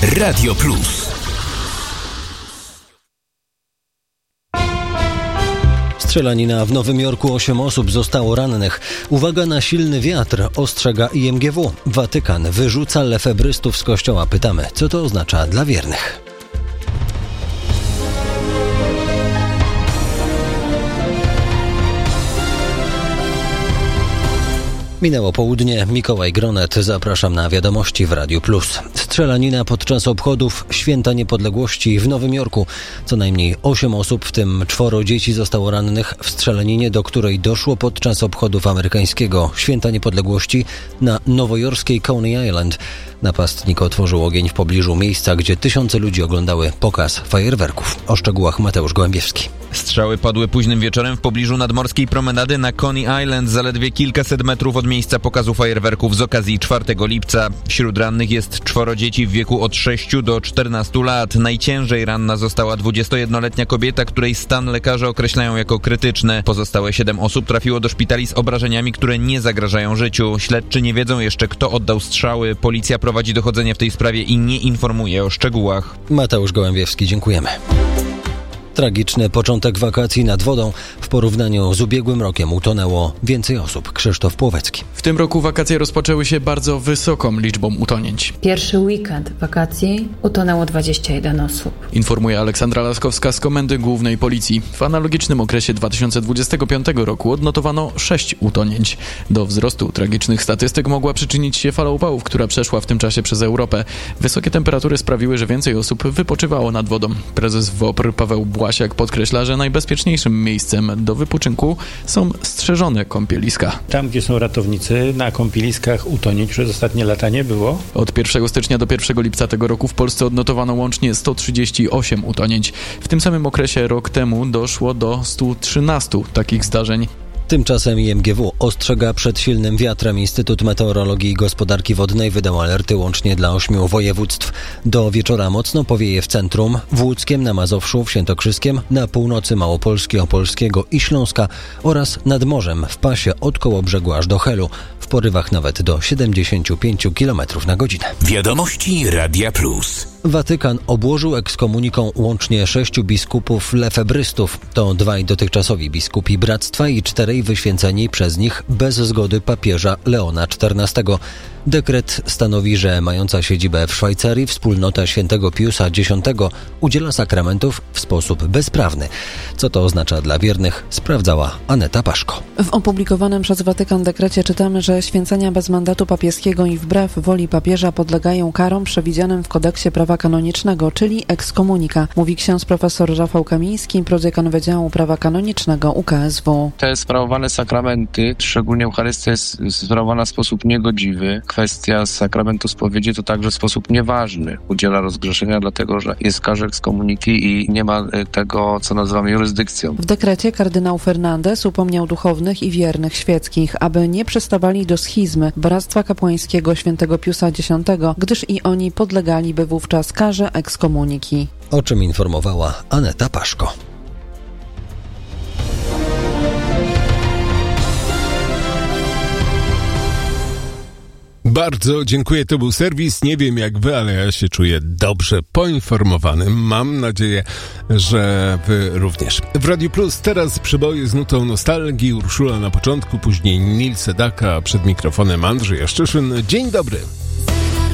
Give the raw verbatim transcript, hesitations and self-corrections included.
Radio Plus. Strzelanina w Nowym Jorku, osiem osób zostało rannych. Uwaga na silny wiatr, ostrzega I M G W. Watykan wyrzuca lefebrystów z kościoła. Pytamy, co to oznacza dla wiernych. Minęło południe, Mikołaj Gronet, zapraszam na wiadomości w Radiu Plus. Strzelanina podczas obchodów Święta Niepodległości w Nowym Jorku. Co najmniej osiem osób, w tym czworo dzieci, zostało rannych w strzelaninie, do której doszło podczas obchodów amerykańskiego Święta Niepodległości na nowojorskiej Coney Island. Napastnik otworzył ogień w pobliżu miejsca, gdzie tysiące ludzi oglądały pokaz fajerwerków. O szczegółach Mateusz Gołębiewski. Strzały padły późnym wieczorem w pobliżu nadmorskiej promenady na Coney Island, zaledwie kilkaset metrów od miejsca pokazu fajerwerków z okazji czwartego lipca. Wśród rannych jest czworo dzieci w wieku od sześciu do czternastu lat. Najciężej ranna została dwudziestojednoletnia kobieta, której stan lekarze określają jako krytyczny. Pozostałe siedem osób trafiło do szpitali z obrażeniami, które nie zagrażają życiu. Śledczy nie wiedzą jeszcze, kto oddał strzały. Policja prowadzi dochodzenie w tej sprawie i nie informuje o szczegółach. Mateusz Gołębiewski, dziękujemy. Tragiczny początek wakacji nad wodą. W porównaniu z ubiegłym rokiem utonęło więcej osób. Krzysztof Płowecki. W tym roku wakacje rozpoczęły się bardzo wysoką liczbą utonięć. Pierwszy weekend wakacji utonęło dwadzieścia jeden osób. Informuje Aleksandra Laskowska z Komendy Głównej Policji. W analogicznym okresie dwa tysiące dwudziestego piątego roku odnotowano sześć utonięć. Do wzrostu tragicznych statystyk mogła przyczynić się fala upałów, która przeszła w tym czasie przez Europę. Wysokie temperatury sprawiły, że więcej osób wypoczywało nad wodą. Prezes W O P R Paweł Błasiak podkreśla, że najbezpieczniejszym miejscem do wypoczynku są strzeżone kąpieliska. Tam, gdzie są ratownicy, na kąpieliskach utonięć przez ostatnie lata nie było. Od pierwszego stycznia do pierwszego lipca tego roku w Polsce odnotowano łącznie sto trzydzieści osiem utonięć. W tym samym okresie rok temu doszło do stu trzynastu takich zdarzeń. Tymczasem I M G W ostrzega przed silnym wiatrem. Instytut Meteorologii i Gospodarki Wodnej wydał alerty łącznie dla ośmiu województw. Do wieczora mocno powieje w centrum, w Łódzkiem, na Mazowszu, w Świętokrzyskiem, na północy Małopolski, Opolskiego i Śląska oraz nad morzem w pasie od Kołobrzegu aż do Helu. W porywach nawet do siedemdziesiąt pięć kilometrów na godzinę. Wiadomości Radia Plus. Watykan obłożył ekskomuniką łącznie sześciu biskupów lefebrystów. To dwaj dotychczasowi biskupi bractwa i czterej wyświęceni przez nich bez zgody papieża Leona czternastego. Dekret stanowi, że mająca siedzibę w Szwajcarii wspólnota świętego Piusa dziesiątego udziela sakramentów w sposób bezprawny. Co to oznacza dla wiernych, sprawdzała Aneta Paszko. W opublikowanym przez Watykan dekrecie czytamy, że święcenia bez mandatu papieskiego i wbrew woli papieża podlegają karom przewidzianym w kodeksie prawa kanonicznego, czyli ekskomunika, mówi ksiądz profesor Rafał Kamiński, prodziekan Wydziału Prawa Kanonicznego U K S W. Te sprawowane sakramenty, szczególnie Eucharystia, jest sprawowana w sposób niegodziwy. Kwestia sakramentu spowiedzi to także sposób nieważny. Udziela rozgrzeszenia, dlatego że jest w karze ekskomuniki i nie ma tego, co nazywamy jurysdykcją. W dekrecie kardynał Fernandez upomniał duchownych i wiernych świeckich, aby nie przystawali do schizmy Bractwa Kapłańskiego świętego Piusa dziesiątego, gdyż i oni podlegaliby wówczas karze ekskomuniki. O czym informowała Aneta Paszko. Bardzo dziękuję, to był serwis. Nie wiem jak wy, ale ja się czuję dobrze poinformowany. Mam nadzieję, że wy również. W Radiu Plus teraz przyboje z nutą nostalgii. Urszula na początku, później Nil Sedaka, przed mikrofonem Andrzej Jaszczyszyn. Dzień dobry.